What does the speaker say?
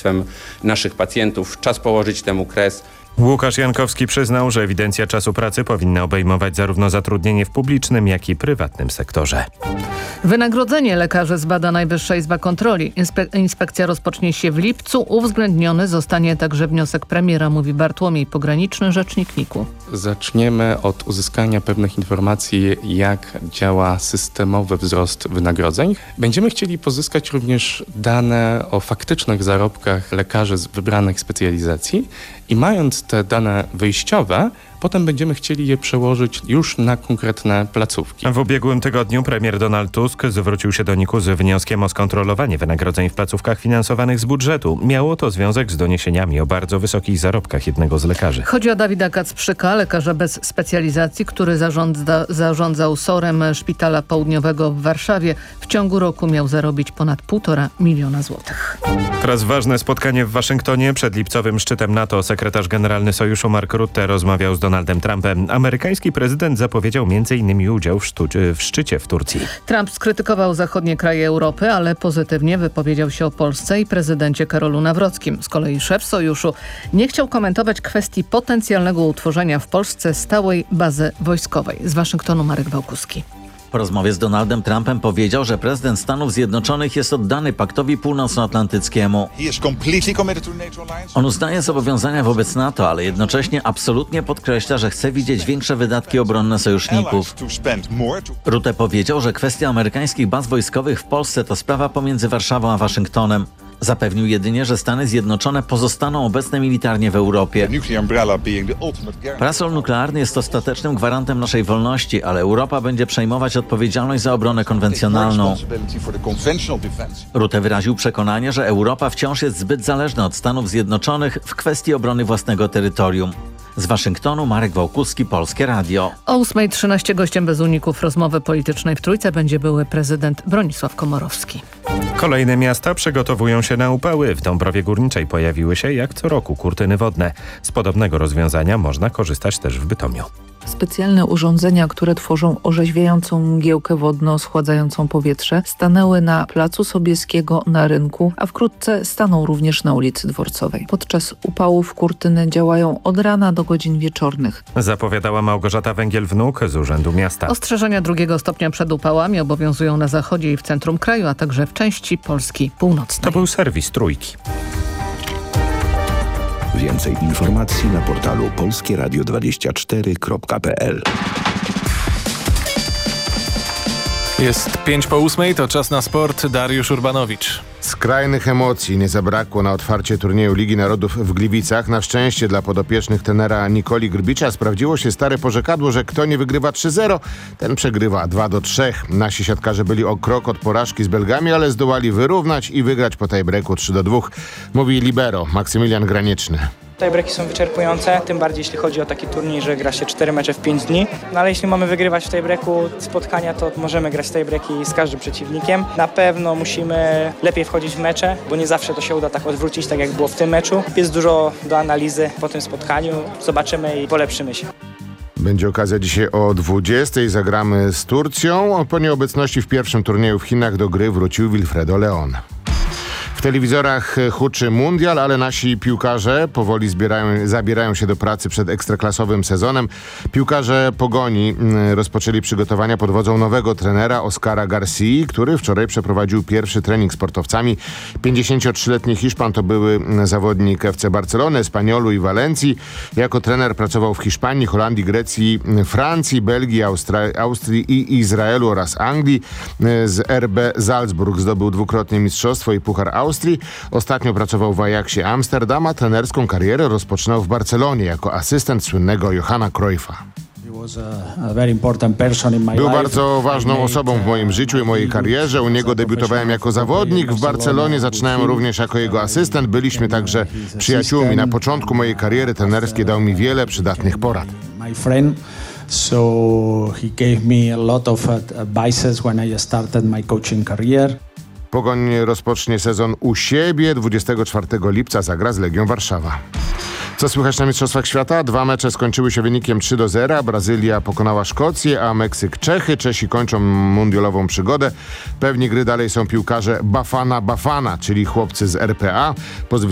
bezpieczeństwem naszych pacjentów. Czas położyć temu kres. Łukasz Jankowski przyznał, że ewidencja czasu pracy powinna obejmować zarówno zatrudnienie w publicznym, jak i prywatnym sektorze. Wynagrodzenie lekarzy zbada Najwyższa Izba Kontroli. Inspekcja rozpocznie się w lipcu. Uwzględniony zostanie także wniosek premiera, mówi Bartłomiej Pograniczny, rzecznik NIK-u. Zaczniemy od uzyskania pewnych informacji, jak działa systemowy wzrost wynagrodzeń. Będziemy chcieli pozyskać również dane o faktycznych zarobkach lekarzy z wybranych specjalizacji i mając te dane wyjściowe, potem będziemy chcieli je przełożyć już na konkretne placówki. W ubiegłym tygodniu premier Donald Tusk zwrócił się do NIK-u z wnioskiem o skontrolowanie wynagrodzeń w placówkach finansowanych z budżetu. Miało to związek z doniesieniami o bardzo wysokich zarobkach jednego z lekarzy. Chodzi o Dawida Kacprzyka, lekarza bez specjalizacji, który zarządzał SOR-em Szpitala Południowego w Warszawie. W ciągu roku miał zarobić ponad 1,5 miliona złotych. Teraz ważne spotkanie w Waszyngtonie. Przed lipcowym szczytem NATO sekretarz generalny sojuszu Mark Rutte rozmawiał z Donaldem Trumpem. Amerykański prezydent zapowiedział m.in. udział w szczycie w Turcji. Trump skrytykował zachodnie kraje Europy, ale pozytywnie wypowiedział się o Polsce i prezydencie Karolu Nawrockim. Z kolei szef sojuszu nie chciał komentować kwestii potencjalnego utworzenia w Polsce stałej bazy wojskowej. Z Waszyngtonu Marek Wałkuski. Po rozmowie z Donaldem Trumpem powiedział, że prezydent Stanów Zjednoczonych jest oddany paktowi północnoatlantyckiemu. On uznaje zobowiązania wobec NATO, ale jednocześnie absolutnie podkreśla, że chce widzieć większe wydatki obronne sojuszników. Rutte powiedział, że kwestia amerykańskich baz wojskowych w Polsce to sprawa pomiędzy Warszawą a Waszyngtonem. Zapewnił jedynie, że Stany Zjednoczone pozostaną obecne militarnie w Europie. Parasol nuklearny jest ostatecznym gwarantem naszej wolności, ale Europa będzie przejmować odpowiedzialność za obronę konwencjonalną. Rutte wyraził przekonanie, że Europa wciąż jest zbyt zależna od Stanów Zjednoczonych w kwestii obrony własnego terytorium. Z Waszyngtonu Marek Wałkuski, Polskie Radio. O 8:13 gościem bez uników rozmowy politycznej w Trójce będzie były prezydent Bronisław Komorowski. Kolejne miasta przygotowują się na upały. W Dąbrowie Górniczej pojawiły się jak co roku kurtyny wodne. Z podobnego rozwiązania można korzystać też w Bytomiu. Specjalne urządzenia, które tworzą orzeźwiającą mgiełkę wodno-schładzającą powietrze, stanęły na Placu Sobieskiego na rynku, a wkrótce staną również na ulicy Dworcowej. Podczas upałów kurtyny działają od rana do godzin wieczornych. Zapowiadała Małgorzata Węgiel-Wnuk z Urzędu Miasta. Ostrzeżenia 2 stopnia przed upałami obowiązują na zachodzie i w centrum kraju, a także w części Polski północnej. To był serwis Trójki. Więcej informacji na portalu polskieradio24.pl. Jest 5:08, to czas na sport. Dariusz Urbanowicz. Skrajnych emocji nie zabrakło na otwarcie turnieju Ligi Narodów w Gliwicach. Na szczęście dla podopiecznych trenera Nikoli Grbicza sprawdziło się stare porzekadło, że kto nie wygrywa 3-0, ten przegrywa 2-3. Nasi siatkarze byli o krok od porażki z Belgami, ale zdołali wyrównać i wygrać po tiebreaku 3-2. Mówi libero Maksymilian Granieczny. Tiebreaki są wyczerpujące, tym bardziej jeśli chodzi o taki turniej, że gra się 4 mecze w 5 dni. No ale jeśli mamy wygrywać w tiebreaku spotkania, to możemy grać tiebreaki z każdym przeciwnikiem. Na pewno musimy lepiej wchodzić w mecze, bo nie zawsze to się uda tak odwrócić, tak jak było w tym meczu. Jest dużo do analizy po tym spotkaniu, zobaczymy i polepszymy się. Będzie okazja dzisiaj o 20:00. Zagramy z Turcją. Po nieobecności w pierwszym turnieju w Chinach do gry wrócił Wilfredo Leon. W telewizorach huczy mundial, ale nasi piłkarze powoli zabierają się do pracy przed ekstraklasowym sezonem. Piłkarze Pogoni rozpoczęli przygotowania pod wodzą nowego trenera Oscara Garcii, który wczoraj przeprowadził pierwszy trening z sportowcami. 53-letni Hiszpan to były zawodnik FC Barcelony, Espanyolu i Walencji. Jako trener pracował w Hiszpanii, Holandii, Grecji, Francji, Belgii, Austrii i Izraelu oraz Anglii. Z RB Salzburg zdobył dwukrotnie mistrzostwo i Puchar Austrii. Ostatnio pracował w Ajaxie Amsterdam, a trenerską karierę rozpoczynał w Barcelonie jako asystent słynnego Johana Cruyffa. Był bardzo ważną osobą w moim życiu i mojej karierze. U niego debiutowałem jako zawodnik. W Barcelonie zaczynałem również jako jego asystent. Byliśmy także przyjaciółmi. Na początku mojej kariery trenerskiej dał mi wiele przydatnych porad. So he gave me a lot of advices when I started my coaching career. Pogoń rozpocznie sezon u siebie. 24 lipca zagra z Legią Warszawa. Co słychać na Mistrzostwach Świata? 2 mecze skończyły się wynikiem 3-0. Brazylia pokonała Szkocję, a Meksyk Czechy. Czesi kończą mundialową przygodę. Pewni gry dalej są piłkarze Bafana Bafana, czyli chłopcy z RPA.